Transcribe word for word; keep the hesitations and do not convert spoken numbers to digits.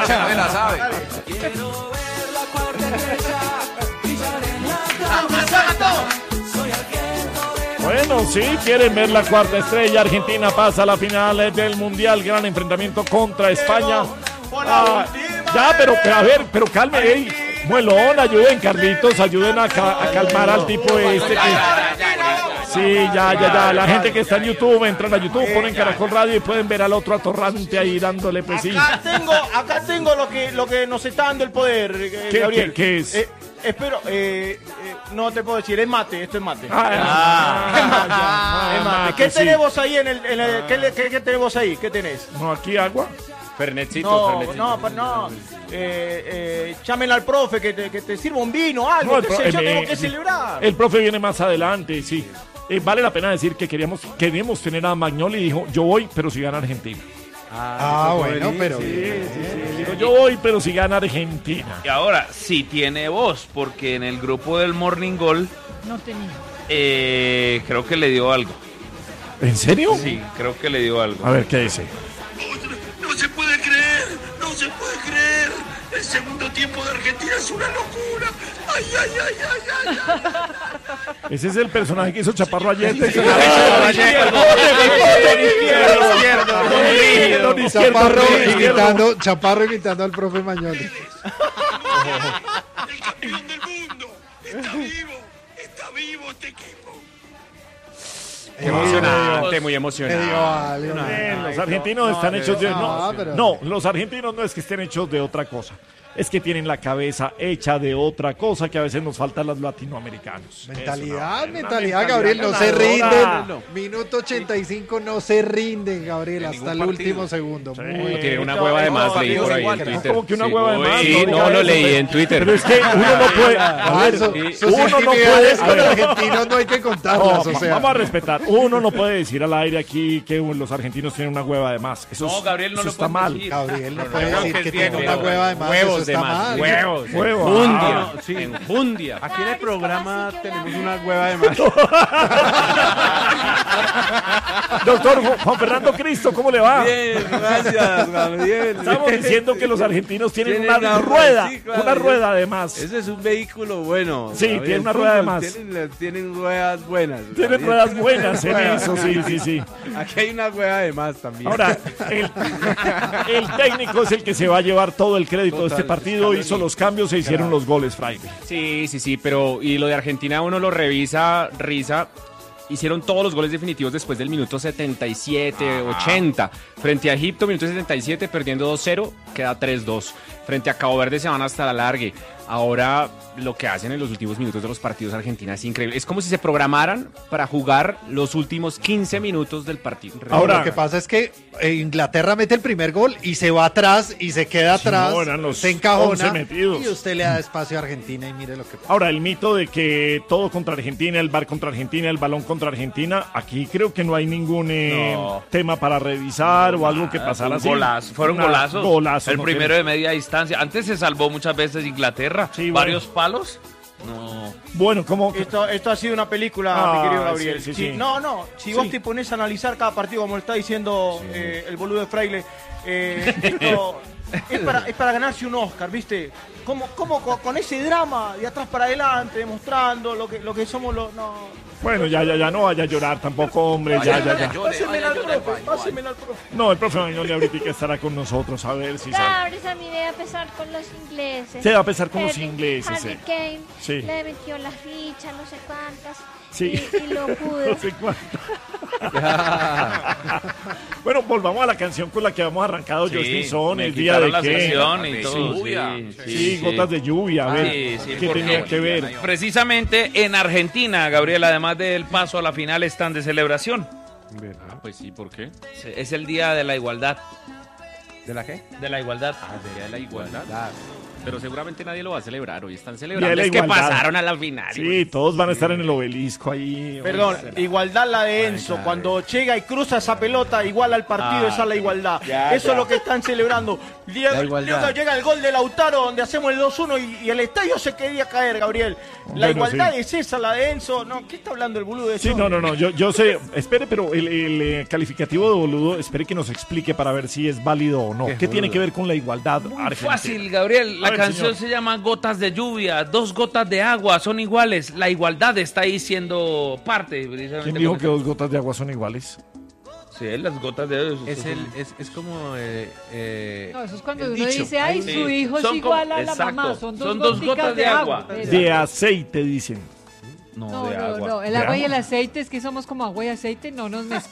se me la sabe. Bueno, sí, quieren ver la cuarta estrella. Argentina pasa a la final del Mundial. Gran enfrentamiento contra España. Ah, ya, pero, pero a ver, pero calme, ey. Muelón, ayuden, Carlitos, ayuden a, ca a calmar al tipo este que... Sí, ya, ya, ya. La gente que está en YouTube, entran a YouTube, ponen Caracol Radio y pueden ver al otro atorrante ahí dándole, pues sí. Acá tengo, acá tengo lo que, lo que nos está dando el poder, eh, ¿Qué, Gabriel. ¿qué, qué es? Eh, espero, eh, eh, no te puedo decir, es mate, esto es mate. Ah, Ah, ah, es mate. ya, Es mate. mate, ¿Qué sí. tenemos ahí en el, en el ¿qué, le- qué, qué tenemos ahí? ¿Qué tenés? No, aquí agua. Fernetcito, No, Fernetcito. no, pa- no. Eh, eh, llamen al profe que te, que te sirva un vino, algo, No, el qué pro- sé yo, eh, tengo eh, que celebrar. El profe viene más adelante, sí. Eh, vale la pena decir que queríamos, queríamos tener a Magnoli y dijo, yo voy, pero si gana Argentina. Ah, bueno, pero Sí, bien. sí, sí. Digo, yo voy, pero si gana Argentina. Y ahora, sí tiene voz, porque en el grupo del Morning Goal No tenía. eh, creo que le dio algo. ¿En serio? Sí, creo que le dio algo. A ver, ¿qué dice? No se puede creer, no se puede creer. El segundo tiempo de Argentina es una locura. Ay, ay, ay, ay, ay, ay. Ese es el personaje que hizo Chaparro ayer. Chaparro imitando, Chaparro imitando al profe Mañoli. El campeón del mundo. Está vivo, está vivo este equipo. Emocionante, muy Me emocionante. dio algo. Bien, los argentinos están hechos de... No, no, pero- no, los argentinos no es que estén hechos de otra cosa. Es que tienen la cabeza hecha de otra cosa que a veces nos falta a los latinoamericanos. Mentalidad, Es una- mentalidad, una Gabriel, no se ganadora. rinden. Minuto ochenta y cinco, no se rinden, Gabriel, En hasta ningún el partido. último segundo. Sí. Muy No, tiene una Esto- hueva de esto- más, leí por ahí igual, en ¿no? Twitter. Como que una hueva de más. Sí, no no, diga lo eso, leí pero- en Twitter. Pero es que uno no puede... A Ah, ver, eso- sí. sus uno no intimidades puede- con a ver. argentinos no hay que No, contarlas, o va- sea. vamos a respetar. Uno no puede decir al aire aquí que los argentinos tienen una hueva de más. Eso, No, es- Gabriel, no eso lo está pueden mal. decir. Gabriel no No, puede no, decir que que tiene tiene una huevos. hueva de más, Huevos eso de está más, mal. huevos. Huevo. Enjundia, Ah, sí. enjundia. Aquí en el programa tenemos una hueva de más. Doctor Ju- Juan Fernando Cristo, ¿cómo le va? Bien, gracias, Gabriel. Estamos diciendo que los argentinos tienen, Tienen una, una rueda, rueda, sí, claro. una rueda de más. Ese es un vehículo bueno. Sí, Gabriel. tiene una rueda de más. Tienen, tienen ruedas buenas. Tienen Gabriel. ruedas buenas en eso, sí, sí, sí. Aquí hay una rueda de más también. Ahora, el, el técnico es el que se va a llevar todo el crédito de este Total, partido. Scaloni. Hizo los cambios, se hicieron los goles, Fraile. Sí, sí, sí, pero y lo de Argentina uno lo revisa, risa. Hicieron todos los goles definitivos después del minuto setenta y siete, ochenta. Frente a Egipto, minuto setenta y siete, perdiendo dos cero, queda tres dos. Frente a Cabo Verde se van hasta la largue. Ahora lo que hacen en los últimos minutos de los partidos Argentina es increíble. Es como si se programaran para jugar los últimos quince minutos del partido. Ahora- Lo que pasa es que eh, Inglaterra mete el primer gol y se va atrás y se queda Sí, atrás, no, eran los se encajona once metidos. y usted le da espacio a Argentina y mire lo que pasa. Ahora, el mito de que todo contra Argentina, el bar contra Argentina, el balón contra Argentina, aquí creo que no hay ningún eh, No. tema para revisar o algo que Nada, pasara fue así. un golazo, fueron Nada, golazos. golazos, el no primero tiene- de media distancia. Antes se salvó muchas veces Inglaterra. Sí, bueno. Varios palos. No. Bueno, como... Esto, esto ha sido una película, Ah, mi querido Gabriel. sí, sí, Si- sí. No, no, si Sí. vos te pones a analizar cada partido, como lo está diciendo eh, el boludo de Fraile, eh, esto es para, es para ganarse un Oscar, ¿viste? ¿Cómo, cómo con, con ese drama de atrás para adelante, demostrando lo que, lo que somos los... No. Bueno, ya, ya, ya, no vaya a llorar tampoco, hombre, ya, ya, ya. Pásenmela al profe, pásenmela al profe. No, el profe Magnoli ahorita estará con nosotros, a ver si sale. Claro, esa me debe pesar con los ingleses. Se va a pesar con los Harry- ingleses, Harry eh. Kane Sí. le metió la ficha, no sé cuántas. Sí. Y, y lo pudo. No sé cuánto. Bueno, volvamos a la canción con la que hemos arrancado. Sí, Justin Son, me el día de quitaron la qué. sección y todo. Sí. Sí, Sí, sí, sí. gotas de lluvia, a ver, Sí, sí, ¿qué porque- tenía que ver? Precisamente en Argentina, Gabriel, además del paso a la final, están de celebración. Pues sí, ¿por qué? Es el día de la igualdad. ¿De la qué? De la igualdad. Ah, sería la igualdad. Ah, Pero seguramente nadie lo va a celebrar. Hoy están Día celebrando. de la Es que igualdad. pasaron a la final. Sí, todos van a estar en el obelisco ahí. Perdón, Oye, igualdad la de Enzo. Cuando llega y cruza esa pelota, igual al partido, Ah, esa es la igualdad. ya, Eso ya. es lo que están celebrando. Diego- La igualdad. luego llega el gol de Lautaro, donde hacemos el dos uno y, y el estadio se quería caer, Gabriel. La Bueno, igualdad sí. es esa, la de Enzo. No, ¿qué está hablando el boludo de eso? Sí, no, no, no, yo, yo sé, espere, pero el, el, eh, calificativo de boludo, espere que nos explique para ver si es válido o no. ¿Qué, Qué tiene boludo. que ver con la igualdad argentina? Fácil, Gabriel. La A ver, canción señor. se llama Gotas de Lluvia. Dos gotas de agua son iguales. La igualdad está ahí siendo parte. precisamente ¿Quién dijo con que dos gotas de agua son iguales? Sí, las gotas de Es, el, es, es como... Eh, eh, No, eso es cuando el uno dicho. dice, ay, Sí. su hijo es Son como- igual a la exacto. mamá. Son dos, Son dos goticas gotas de agua. Pero- De aceite, dicen. No, No, de no, agua. no, el ¿De agua y el agua? aceite, es que somos como agua y aceite, no nos mezclamos.